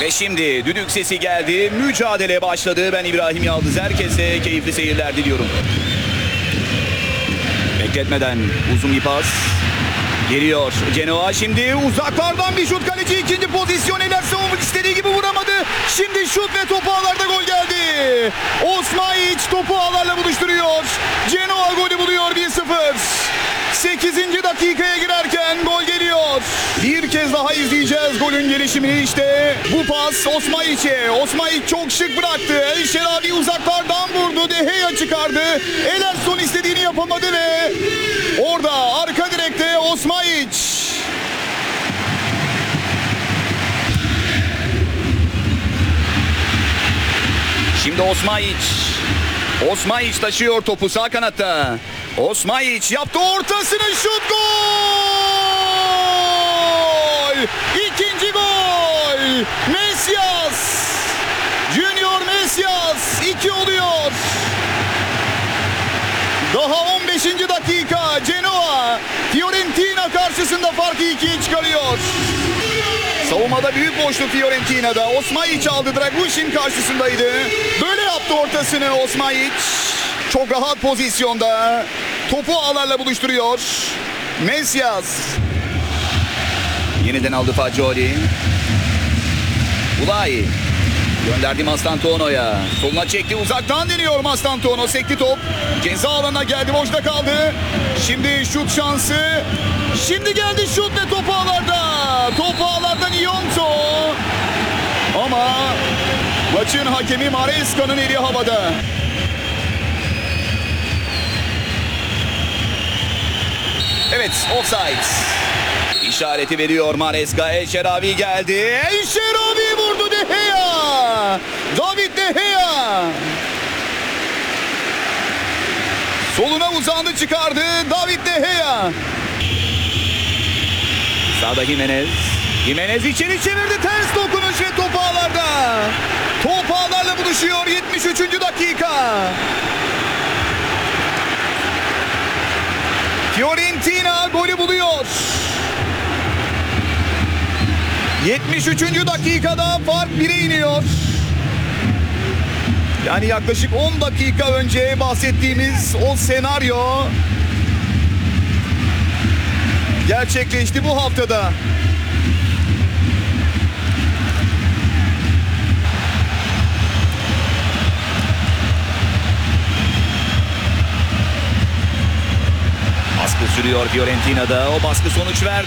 Ve şimdi düdük sesi geldi. Mücadele başladı. Ben İbrahim Yaldız. Herkese keyifli seyirler diliyorum. Bekletmeden uzun bir pas. Geliyor Genoa, şimdi uzaklardan bir şut, kaleci ikinci pozisyon, eller savunmak istediği gibi vuramadı. Şimdi şut ve topu ağlarda, gol geldi. Osmaić topu ağlarla buluşturuyor. Genoa golü buluyor 1-0. 8. dakikaya girerken gol geliyor. Bir kez daha izleyeceğiz golün gelişimini. İşte bu pas Osmaić'e. Osmaić çok şık bıraktı. El Şerabi uzaklardan vurdu. De Gea çıkardı. Ederson istediğini yapamadı ve orada arka direkte Osmaić. Şimdi Osmaić taşıyor topu sağ kanatta. Osmaić yaptı ortasını, şut, gol! İkinci gol! Mesias! Junior Mesias 2 oluyor. Daha 15. dakika, Genoa Fiorentina karşısında farkı 2'ye çıkarıyor. Savunmada büyük boşluk Fiorentina'da. Osmaić aldı, Dragusin karşısındaydı. Böyle yaptı ortasını Osmaić. Çok rahat pozisyonda. Topu ağlarla buluşturuyor. Mesias. Yeniden aldı Fagioli. Ulay. Gönderdi Mastantuono'ya. Soluna çekti, uzaktan deniyor Mastantuono. Sekti top. Ceza alanına geldi, boşta kaldı. Şimdi şut şansı. Şimdi geldi şut ve top ağlarda. Top ağlardan Ionto. Ama maçın hakemi Maresca'nın eli havada. Evet, offside. İşareti veriyor Maresca. El Şerabi geldi. El Şerabi vurdu, De Gea. David De Gea. Soluna uzandı, çıkardı. David De Gea. Sağda Jimenez. Jimenez içeri çevirdi. Ters dokunuş ve top ağlarda. Top ağlarla buluşuyor 73. dakika. Fiorentina golü buluyor. 73. dakikada fark 1'e iniyor. Yani yaklaşık 10 dakika önce bahsettiğimiz o senaryo gerçekleşti bu haftada. Baskı sürüyor Fiorentina'da. O baskı sonuç verdi.